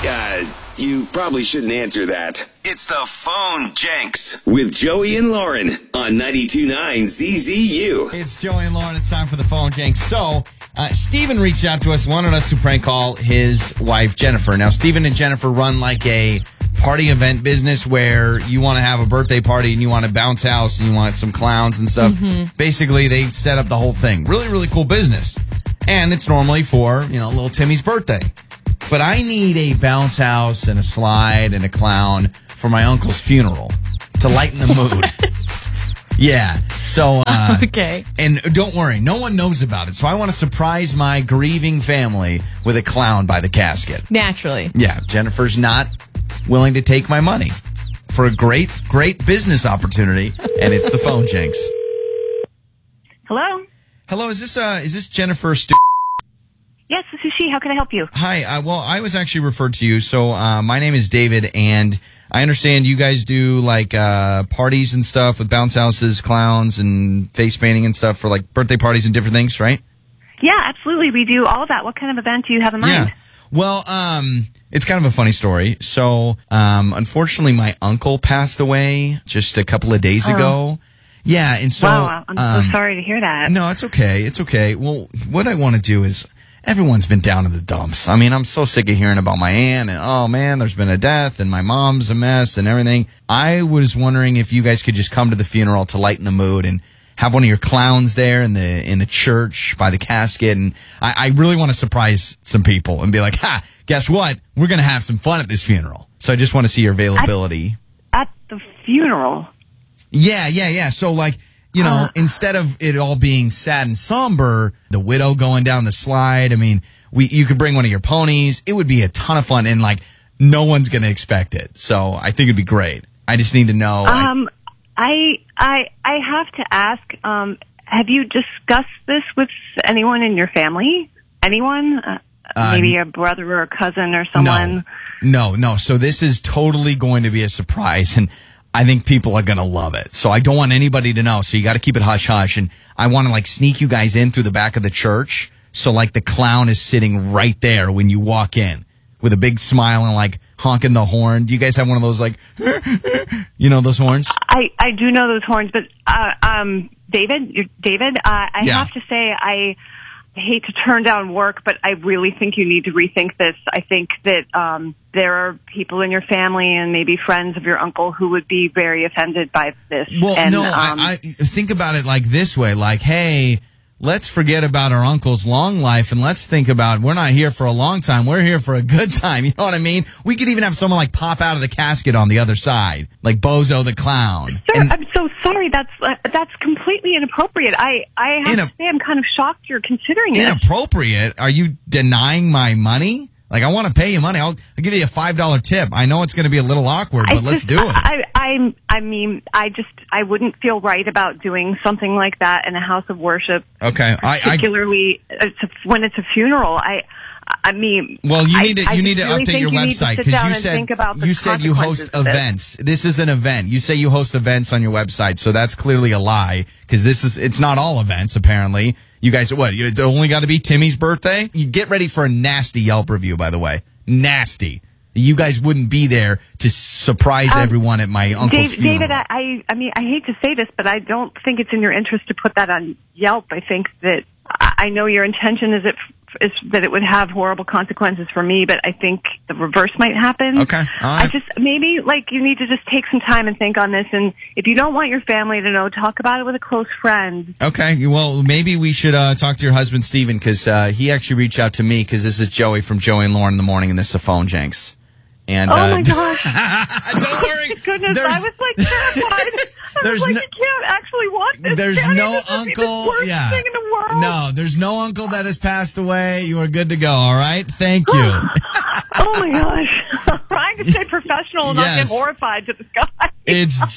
You probably shouldn't answer that. It's the Phone Jenks with Joey and Lauren on 92.9 ZZU. It's Joey and Lauren. It's time for the Phone Jenks. So, Steven reached out to us, wanted us to prank call his wife, Jennifer. Now, Steven and Jennifer run like a party event business where you want to have a birthday party and you want a bounce house and you want some clowns and stuff. Mm-hmm. Basically, they set up the whole thing. Really, really cool business. And it's normally for, little Timmy's birthday. But I need a bounce house and a slide and a clown for my uncle's funeral to lighten the mood. Yeah. So, okay. And don't worry, no one knows about it. So I want to surprise my grieving family with a clown by the casket. Naturally. Yeah. Jennifer's not willing to take my money for a great, great business opportunity. And it's the Phone Jenks. Hello? Hello. Is this Jennifer Yes, this is she. How can I help you? Hi. Well, I was actually referred to you. So my name is David, and I understand you guys do like parties and stuff with bounce houses, clowns, and face painting and stuff for like birthday parties and different things, right? Yeah, absolutely. We do all of that. What kind of event do you have in mind? Yeah. Well, it's kind of a funny story. So, unfortunately, my uncle passed away just a couple of days ago. Yeah, and so... Wow, I'm so sorry to hear that. No, it's okay. It's okay. Well, what I want to do is... Everyone's been down in the dumps. I mean, I'm so sick of hearing about my aunt and, oh man, there's been a death and my mom's a mess and everything. I was wondering if you guys could just come to the funeral to lighten the mood and have one of your clowns there in the church by the casket. And I really want to surprise some people and be like, guess what? We're going to have some fun at this funeral. So I just want to see your availability. At the funeral? Yeah. So like... instead of it all being sad and somber, the widow going down the slide, I mean, you could bring one of your ponies. It would be a ton of fun, and, no one's going to expect it. So I think it'd be great. I just need to know. I have to ask, have you discussed this with anyone in your family? Anyone? Maybe a brother or a cousin or someone? No. So this is totally going to be a surprise, and I think people are going to love it. So I don't want anybody to know. So you got to keep it hush-hush. And I want to, sneak you guys in through the back of the church. So, the clown is sitting right there when you walk in with a big smile and, honking the horn. Do you guys have one of those, those horns? I do know those horns. But, David, I have to say I hate to turn down work, but I really think you need to rethink this. I think that there are people in your family and maybe friends of your uncle who would be very offended by this. Well, I think about it this way. Hey, let's forget about our uncle's long life and let's think about we're not here for a long time. We're here for a good time. You know what I mean? We could even have someone pop out of the casket on the other side, like Bozo the Clown. Sir, I'm so sorry. That's completely inappropriate. I have to say I'm kind of shocked you're considering it. Inappropriate? Are you denying my money? I want to pay you money. I'll give you a $5 tip. I know it's going to be a little awkward, but let's do it. I wouldn't feel right about doing something like that in a house of worship. Okay. Particularly when it's a funeral. Well, you need to update your website because you said you host events. This is an event. You say you host events on your website, so that's clearly a lie because it's not all events apparently. You guys, it only got to be Timmy's birthday? You get ready for a nasty Yelp review, by the way. Nasty. You guys wouldn't be there to surprise everyone at my uncle's funeral. David, I hate to say this, but I don't think it's in your interest to put that on Yelp. I think that I know your intention is that it would have horrible consequences for me, but I think the reverse might happen. Okay. All right. Maybe you need to just take some time and think on this. And if you don't want your family to know, talk about it with a close friend. Okay. Well, maybe we should talk to your husband, Steven, because he actually reached out to me because this is Joey from Joey and Lauren in the morning, and this is a Phone Jenks. And, oh my gosh. Don't worry. Oh my goodness, I was terrified. I was you can't actually want this. There's no uncle. Thing in the world. No, there's no uncle that has passed away. You are good to go, all right? Thank you. Oh my gosh. I'm trying to stay professional and not get horrified to the sky. It's